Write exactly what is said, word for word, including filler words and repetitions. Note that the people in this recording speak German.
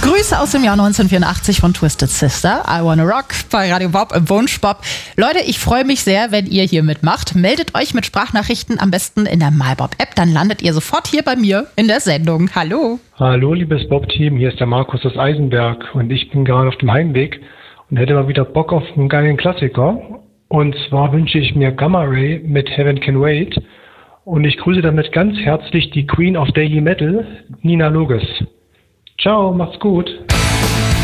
Grüße aus dem Jahr neunzehnhundertvierundachtzig von Twisted Sister, I Wanna Rock bei Radio Bob im Wunschbob. Leute, ich freue mich sehr, wenn ihr hier mitmacht. Meldet euch mit Sprachnachrichten am besten in der MyBob-App, dann landet ihr sofort hier bei mir in der Sendung. Hallo. Hallo, liebes Bob-Team, hier ist der Markus aus Eisenberg und ich bin gerade auf dem Heimweg und hätte mal wieder Bock auf einen geilen Klassiker. Und zwar wünsche ich mir Gamma Ray mit Heaven Can Wait und ich grüße damit ganz herzlich die Queen of Daily Metal, Nina Loges. Ciao, macht's gut.